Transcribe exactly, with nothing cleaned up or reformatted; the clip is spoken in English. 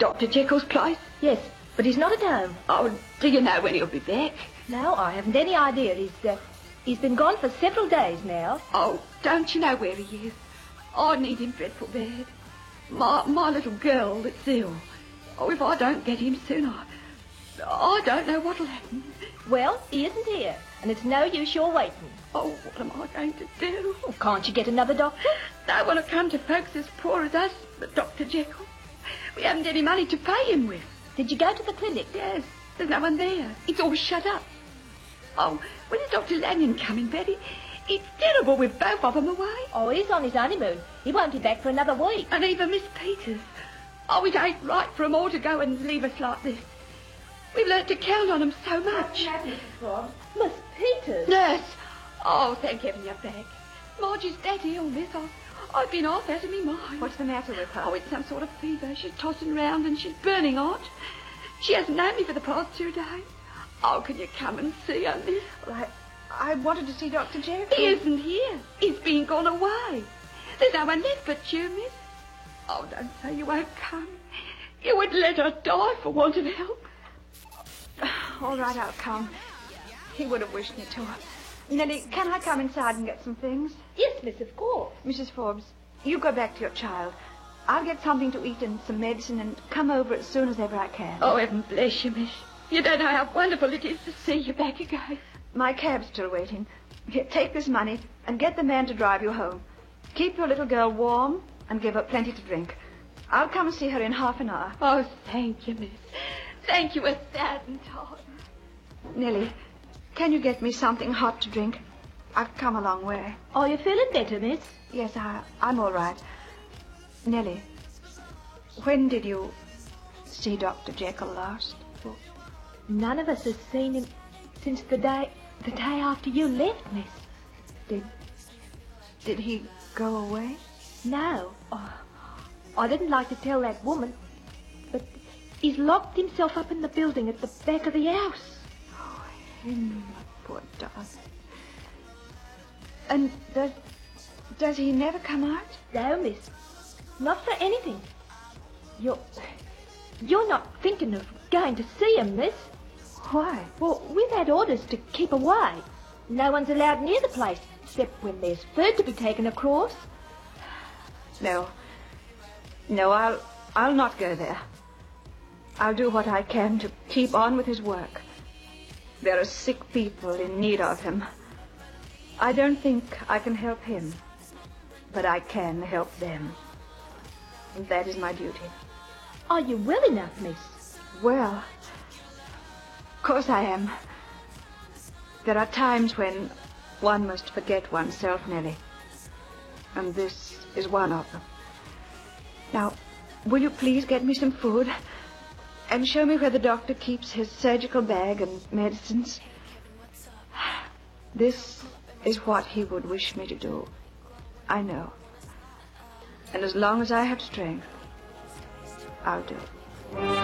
Doctor Jekyll's place? Yes, but he's not at home. Oh, do you know when he'll be back? No, I haven't any idea. He's, uh, he's been gone for several days now. Oh, don't you know where he is? I need him dreadful bad. My, my little girl that's ill. Oh, if I don't get him soon, I, I don't know what'll happen. Well, he isn't here, and it's no use your waiting. Oh, what am I going to do? Well, can't you get another doctor? No one will come to folks as poor as us, but Doctor Jekyll. We haven't any money to pay him with. Did you go to the clinic? Yes, there's no one there. It's all shut up. Oh, when is Doctor Lanyon coming, Betty? It's terrible with both of them away. Oh, he's on his honeymoon. He won't be back for another week. And even Miss Peters. Oh, it ain't right for 'em all to go and leave us like this. We've learnt to count on 'em so much. Miss Peters? Nurse! Oh, thank heaven you're back. Margie's dead ill, miss. I, I've been off out of me mind. What's the matter with her? Oh, it's some sort of fever. She's tossing round and she's burning hot. She hasn't known me for the past two days. Oh, can you come and see her, miss? Well, I, I wanted to see Doctor Jekyll. He isn't here. He's been gone away. There's no one left but you, miss. Oh, don't say you won't come. You would let her die for want of help. All right, I'll come. He would have wished me to. Nellie, can I come inside and get some things? Yes, miss, of course. Missus Forbes, you go back to your child. I'll get something to eat and some medicine and come over as soon as ever I can. Oh, heaven bless you, miss. You don't know how wonderful it is to see you back again. My cab's still waiting. Here, take this money and get the man to drive you home. Keep your little girl warm and give her plenty to drink. I'll come and see her in half an hour. Oh, thank you, miss. Thank you a thousand times. Nellie, can you get me something hot to drink? I've come a long way. Are you feeling better, miss? Yes, I, I'm all right. Nellie, when did you see Doctor Jekyll last? Well, none of us has seen him since the day, the day after you left, miss. Did, did he go away? No. Oh, I didn't like to tell that woman, but he's locked himself up in the building at the back of the house. Oh, Henry, my poor darling. And does, does he never come out? No, miss. Not for anything. You're, you're not thinking of going to see him, miss? Why? Well, we've had orders to keep away. No one's allowed near the place, except when there's food to be taken across. No. No, I'll, I'll not go there. I'll do what I can to keep on with his work. There are sick people in need of him. I don't think I can help him, but I can help them. And that is my duty. Are you well enough, miss? Well, of course I am. There are times when one must forget oneself, Nellie. And this is one of them. Now, will you please get me some food and show me where the doctor keeps his surgical bag and medicines? This is what he would wish me to do. I know. And as long as I have strength, I'll do it.